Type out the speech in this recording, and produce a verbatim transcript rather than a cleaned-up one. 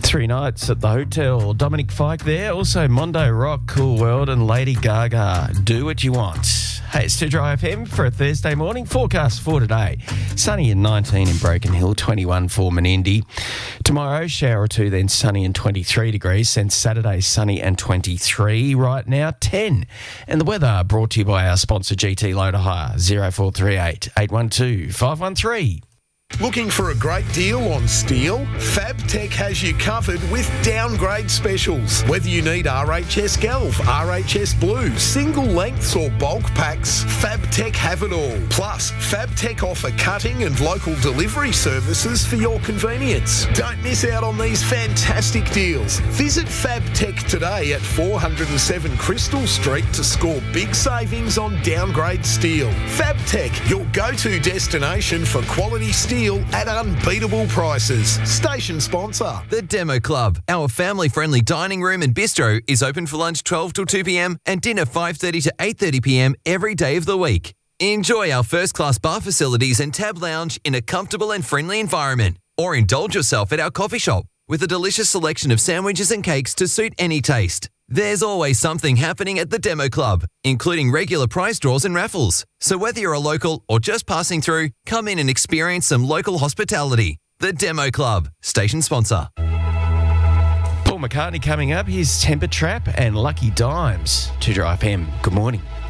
Three nights at the hotel. Dominic Fike there. Also Mondo Rock, Cool World and Lady Gaga. Do what you want. Hey, it's two Dry F M for a Thursday morning. Forecast for today. Sunny and nineteen in Broken Hill, twenty-one for Menindee. Tomorrow, shower or two, then sunny and twenty-three degrees. Then Saturday, sunny and twenty-three. Right now, ten. And the weather brought to you by our sponsor G T Loader Hire, oh four three eight, eight one two, five one three. Looking for a great deal on steel? FabTech has you covered with downgrade specials. Whether you need R H S Galv, R H S Blue, single lengths or bulk packs, FabTech have it all. Plus, FabTech offer cutting and local delivery services for your convenience. Don't miss out on these fantastic deals. Visit FabTech today at four oh seven Crystal Street to score big savings on downgrade steel. FabTech, your go-to destination for quality steel at unbeatable prices. Station sponsor. The Demo Club, our family-friendly dining room and bistro, is open for lunch twelve till two p m and dinner five thirty to eight thirty p m every day of the week. Enjoy our first-class bar facilities and tab lounge in a comfortable and friendly environment. Or indulge yourself at our coffee shop with a delicious selection of sandwiches and cakes to suit any taste. There's always something happening at the Demo Club, including regular prize draws and raffles. So whether you're a local or just passing through, come in and experience some local hospitality. The Demo Club, station sponsor. Paul McCartney coming up. Here's Temper Trap and Lucky Dimes. two Dry F M. Good morning.